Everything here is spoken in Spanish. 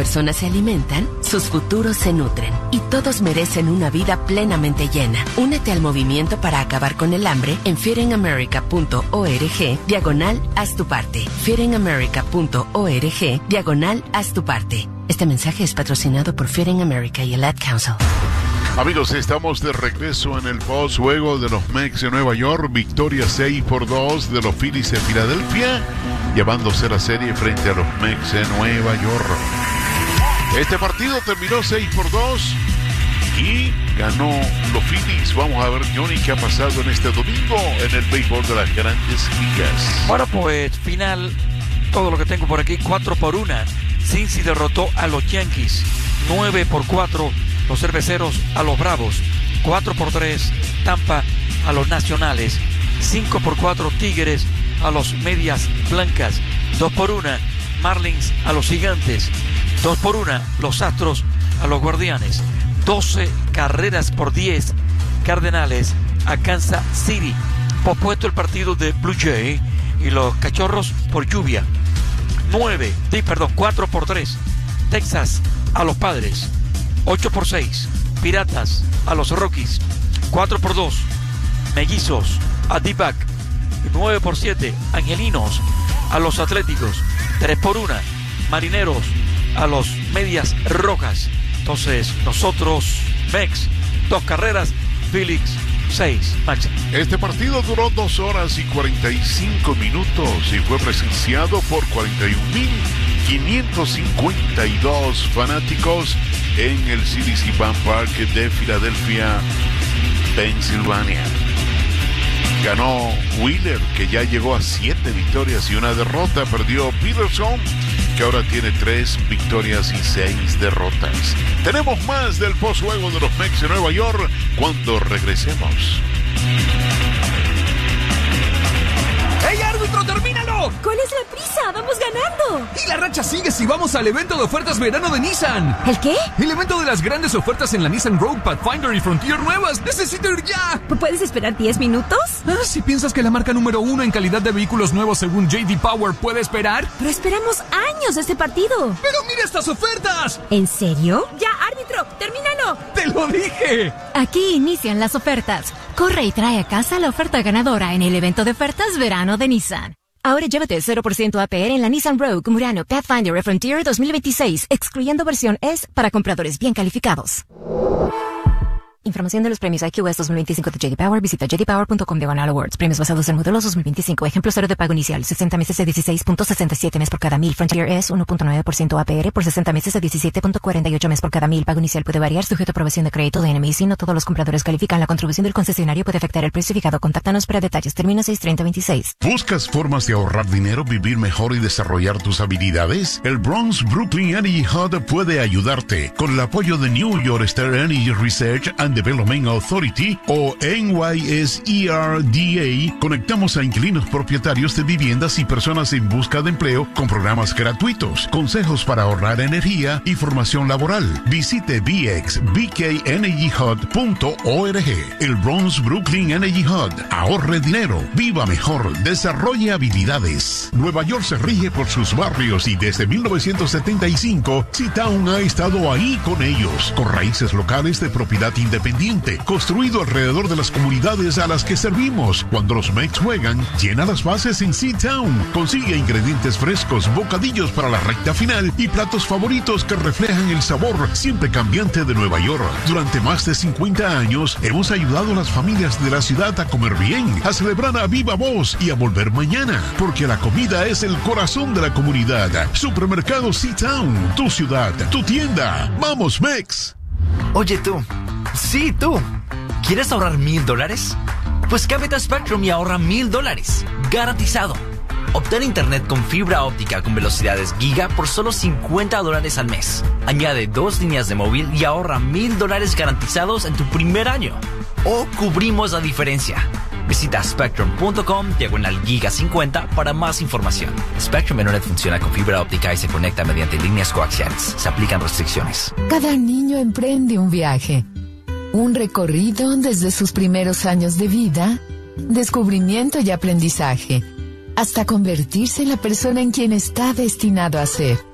personas se alimentan, sus futuros se nutren. Y todos merecen una vida plenamente llena. Únete al movimiento para acabar con el hambre en feedingamerica.org/haz tu parte. feedingamerica.org/haz tu parte. Este mensaje es patrocinado por Feeding America y el Ad Council. Amigos, estamos de regreso en el post-juego de los Mets de Nueva York. Victoria 6-2 de los Phillies de Filadelfia, llevándose la serie frente a los Mets de Nueva York. Este partido terminó 6-2 y ganó los Phillies. Vamos a ver, Johnny, qué ha pasado en este domingo en el béisbol de las Grandes Ligas. Bueno, pues final, todo lo que tengo por aquí, 4-1. Cincy derrotó a los Yankees, 9-4 los Cerveceros a los Bravos, 4-3 Tampa a los Nacionales, 5-4 Tigres a los Medias Blancas, 2-1 Marlins a los Gigantes, 2-1 los Astros a los Guardianes, 12-10 Cardenales a Kansas City. Pospuesto el partido de Blue Jay y los Cachorros por lluvia. 4-3 Texas a los Padres, 8-6 Piratas a los Rockies, 4-2 Mellizos a D-Back, 9-7 Angelinos a los Atléticos, 3-1 Marineros a los Medias Rojas. Entonces nosotros Mex 2 carreras, Phillies 6, Max. Este partido duró 2 horas y 45 minutos y fue presenciado por 41.552 fanáticos en el CDC Bank Park de Filadelfia, Pensilvania. Ganó Wheeler, que ya llegó a 7 victorias y 1 derrota. Perdió Peterson, que ahora tiene 3 victorias y 6 derrotas. Tenemos más del postjuego de los Mets de Nueva York cuando regresemos. ¡Ey, árbitro, termínalo! ¿Cuál es la prisa? ¡Vamos ganando! Y la racha sigue si vamos al evento de ofertas verano de Nissan. ¿El qué? El evento de las grandes ofertas en la Nissan Rogue, Pathfinder y Frontier nuevas. ¡Necesito ir ya! ¿Puedes esperar 10 minutos? Si piensas que la marca número 1 en calidad de vehículos nuevos según J.D. Power puede esperar. Pero esperamos años de este partido. ¡Pero mira estas ofertas! ¿En serio? ¡Ya, árbitro! ¡Termínalo! ¡Te lo dije! Aquí inician las ofertas. Corre y trae a casa la oferta ganadora en el evento de ofertas verano de Nissan. Ahora llévate 0% APR en la Nissan Rogue, Murano, Pathfinder y Frontier 2026, excluyendo versión S para compradores bien calificados. Información de los premios IQS 2025 de J.D. Power. Visita jdpower.com/awards. Premios basados en modelos 2025. Ejemplo 0 de pago inicial. 60 meses de 16.67 mes por cada 1000. Frontier es 1.9% APR por 60 meses de 17.48 mes por cada 1000. Pago inicial puede variar sujeto a aprobación de crédito de NMC. No todos los compradores califican. La contribución del concesionario puede afectar el precio fijado. Contáctanos para detalles. Termina 6/30/26. ¿Buscas formas de ahorrar dinero, vivir mejor y desarrollar tus habilidades? El Bronx Brooklyn Energy Hub puede ayudarte. Con el apoyo de New York State Energy Research and Development Authority o NYSERDA, conectamos a inquilinos propietarios de viviendas y personas en busca de empleo con programas gratuitos, consejos para ahorrar energía y formación laboral. Visite bxbkenergyhub.org. El Bronx Brooklyn Energy Hub. Ahorre dinero, viva mejor, desarrolle habilidades. Nueva York se rige por sus barrios y desde 1975 C-Town ha estado ahí con ellos, con raíces locales de propiedad independiente, construido alrededor de las comunidades a las que servimos. Cuando los Mets juegan, llena las bases en C-Town. Consigue ingredientes frescos, bocadillos para la recta final y platos favoritos que reflejan el sabor siempre cambiante de Nueva York. Durante más de 50 años, hemos ayudado a las familias de la ciudad a comer bien, a celebrar a viva voz y a volver mañana, porque la comida es el corazón de la comunidad. Supermercado C-Town, tu ciudad, tu tienda. ¡Vamos, Mex! Oye tú, sí tú, ¿quieres ahorrar $1,000? Pues cámbiate a Spectrum y ahorra $1,000, garantizado. Obtén internet con fibra óptica con velocidades giga por solo $50 al mes. Añade 2 líneas de móvil y ahorra $1,000 garantizados en tu primer año. O cubrimos la diferencia. Visita spectrum.com/giga50 para más información. Spectrum Internet funciona con fibra óptica y se conecta mediante líneas coaxiales. Se aplican restricciones. Cada niño emprende un viaje, un recorrido desde sus primeros años de vida, descubrimiento y aprendizaje, hasta convertirse en la persona en quien está destinado a ser.